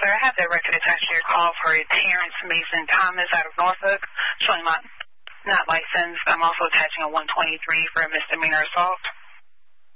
sir. I have that record attached to your call for Terrence Mason Thomas out of Norfolk, showing not licensed. I'm also attaching a 123 for a misdemeanor assault.